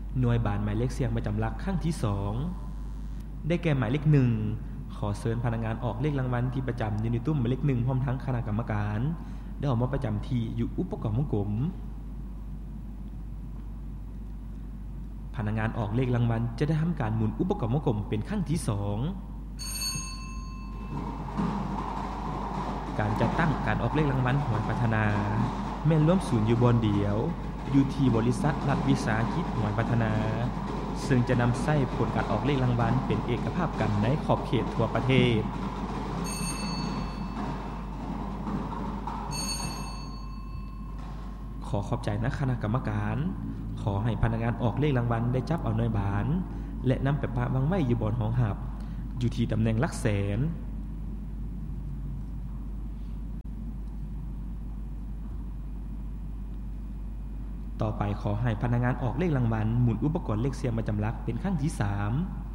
หน่วยบานหมายเลขเสียงประจำหลักครั้งที่2ได้แก่หมายเลข1ขอเชิญพนักงานออกเลขรางวัลที่ประจำอยู่ในตุ้มหมายเลข1พร้อมทั้งคณะกรรมการได้ออกมาประจำที่อยู่อุปกรณ์วงกลมพนักงานออกเลขรางวัลจะได้ทำการหมุนอุปกรณ์วงกลมเป็นครั้งที่2การจัดตั้งการออกเลขรางวัลหวยพัฒนาแม่นร่วมศูนย์อยู่บอนเดียวอยู่ที่บริษัทรัฐวิสาหกิจหวยพัฒนาซึ่งจะนำใช้ผลการออกเลขรางวัลเป็นเอกภาพกันในขอบเขตทั่วประเทศขอขอบใจนะคณะกรรมการขอให้พนักงานออกเลขรางวัลได้จับเอาหน่วยบานและนำไปปะวางไว้อยู่บนห้องหับอยู่ที่ตำแหน่งหลักแสนต่อไปขอให้พนักงานออกเลขรางวัลหมุนอุปกรณ์เลขเสียงประจำหลักเป็นครั้งที่3